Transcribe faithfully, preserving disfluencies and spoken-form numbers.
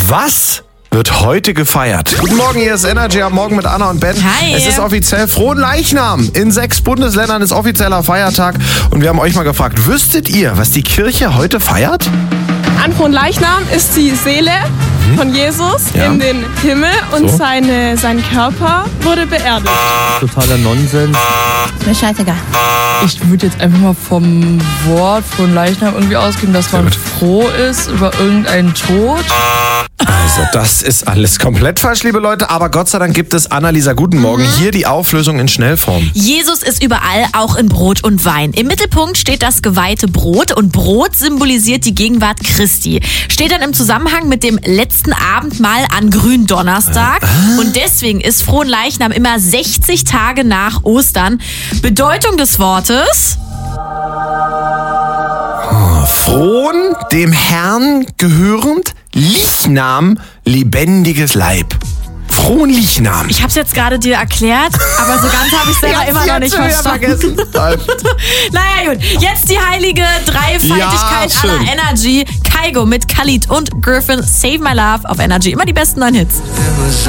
Was wird heute gefeiert? Guten Morgen, hier ist Energy am Morgen mit Anna und Ben. Hi. Es ist offiziell Fronleichnam. In sechs Bundesländern ist offizieller Feiertag. Und wir haben euch mal gefragt, wüsstet ihr, was die Kirche heute feiert? An Fronleichnam ist die Seele von Jesus Ja. in den Himmel und So. seine, sein Körper wurde beerdigt. Totaler Nonsens. Mir scheißegal. Ich würde jetzt einfach mal vom Wort von Leichnam irgendwie ausgehen, dass man gut. froh ist über irgendeinen Tod. Also das ist alles komplett falsch, liebe Leute. Aber Gott sei Dank gibt es Annalisa, guten Morgen. Hier die Auflösung in Schnellform. Jesus ist überall, auch in Brot und Wein. Im Mittelpunkt steht das geweihte Brot und Brot symbolisiert die Gegenwart Christi. Steht dann im Zusammenhang mit dem letzten Abendmahl an Gründonnerstag. Und deswegen ist Fronleichnam immer sechzig Tage nach Ostern. Bedeutung des Wortes: Fron, dem Herrn gehörend, Lichnam, lebendiges Leib. Fronleichnam. Ich habe es jetzt gerade dir erklärt, aber so ganz habe ich selber Ja, immer sie noch hat's nicht schon wieder verstanden. Naja gut, jetzt die heilige Dreifaltigkeit Ja, schön. aller Energy. Kygo mit Khalid und Griffin, Save My Love auf Energy. Immer die besten neuen Hits.